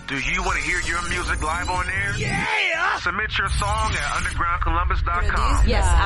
Do you want to hear your music live on air? Yeah! Submit your song at undergroundcolumbus.com. Yes,